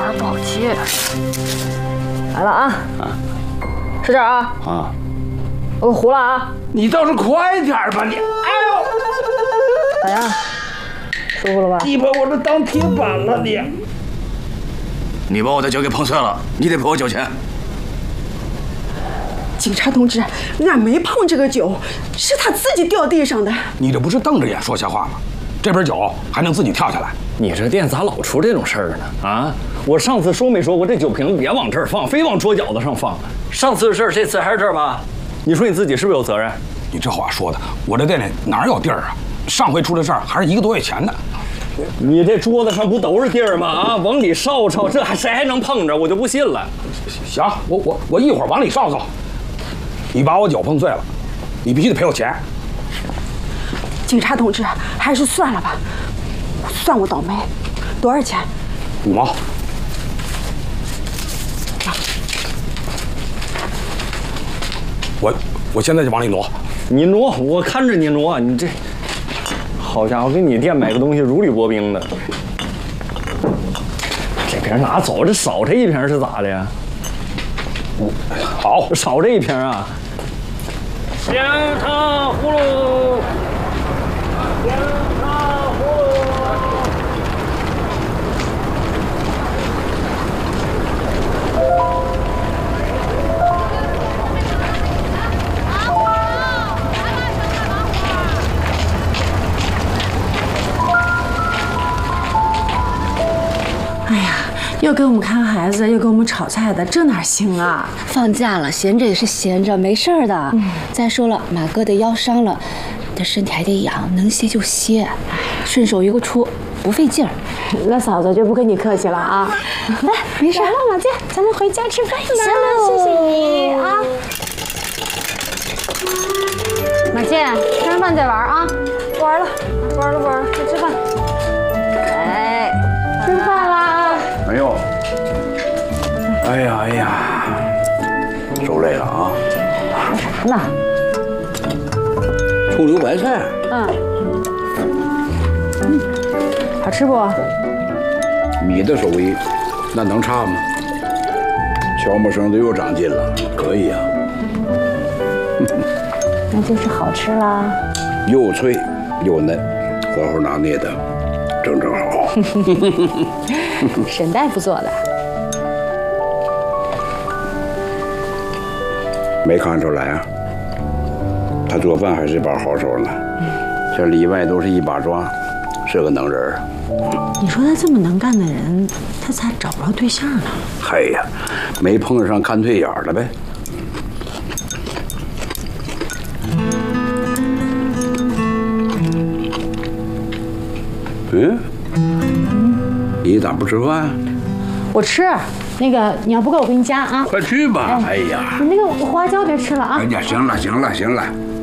儿不好接。来了啊！使劲啊！啊！我给糊了啊！ 你倒是快点吧你！哎呦！ 咋样？舒服了吧？ 你把我这当铁板了你！ 你把我的酒给碰碎了，你得赔我酒钱。 警察同志，俺没碰这个酒，是他自己掉地上的。 你这不是瞪着眼说瞎话吗？这瓶酒还能自己跳下来？ 你这店咋老出这种事儿呢？啊！我上次说没说过这酒瓶别往这儿放，非往桌角子上放？上次的事儿，这次还是这儿吧？你说你自己是不是有责任？ 你这话说的，我这店里哪有地儿啊？上回出的事儿还是1个多月前的。 你这桌子上不都是地儿吗？啊，往里烧烧，这还谁还能碰着？我就不信了。 行，我一会儿往里烧烧。你把我酒碰碎了，你必须得赔我钱。 警察同志，还是算了吧，算我倒霉。多少钱 ？5毛。我现在就往里挪。 你挪，我看着你挪。你这，好家伙，给你店买个东西如履薄冰的。这瓶拿走，这少这一瓶是咋的呀？ 好， 少这一瓶啊。香茶葫芦，香茶葫芦。 哎呀，又给我们看孩子，又给我们炒菜的，这哪行啊？ 放假了，闲着也是闲着，没事儿的。再说了，马哥的腰伤了，他身体还得养，能歇就歇，顺手一个出，不费劲儿。 那嫂子就不跟你客气了啊。来，没事了，马健，咱们回家吃饭去。行了，谢谢你啊。 马健，吃完饭再玩啊。 玩了，快吃饭。 来， 吃饭啦。 哎呦，哎呀，受累了啊！ 啥呢？ 葱油白菜。 好吃不？ 你的手艺，那能差吗？悄没声的又长进了，可以啊。 那就是好吃啦。 又脆又嫩，火候拿捏的正好。 沈大夫做的。 没看出来啊，他做饭还是把好手呢。这里外都是一把抓，是个能人。 你说他这么能干的人，他咋找不着对象呢？ 嘿呀，没碰上看对眼了呗。你咋不吃饭？ 我吃，那个你要不够我给你加啊。 快去吧！哎呀， 你那个花椒别吃了啊。 哎呀，行了，